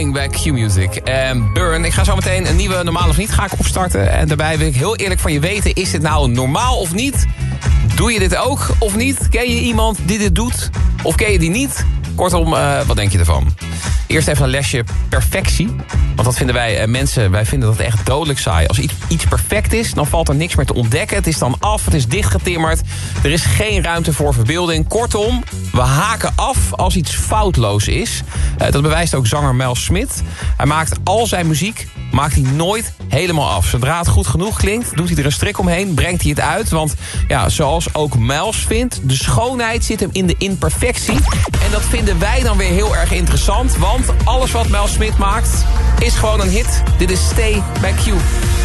Staying bij Q-Music. Burn, ik ga zo meteen een nieuwe Normaal of Niet ga ik opstarten. En daarbij wil ik heel eerlijk van je weten, is dit nou normaal of niet? Doe je dit ook of niet? Ken je iemand die dit doet? Of ken je die niet? Kortom, wat denk je ervan? Eerst even een lesje perfectie. Want dat vinden wij mensen, wij vinden dat echt dodelijk saai. Als iets perfect is, dan valt er niks meer te ontdekken. Het is dan af, het is dichtgetimmerd. Er is geen ruimte voor verbeelding. Kortom, we haken af als iets foutloos is. Dat bewijst ook zanger Mel Smit. Hij maakt al zijn muziek, maakt hij nooit helemaal af. Zodra het goed genoeg klinkt, doet hij er een strik omheen, brengt hij het uit. Want ja, zoals ook Miles vindt, de schoonheid zit hem in de imperfectie. En dat vinden wij dan weer heel erg interessant. Want alles wat Mel Smit maakt, is gewoon een hit. Dit is Stay bij Q.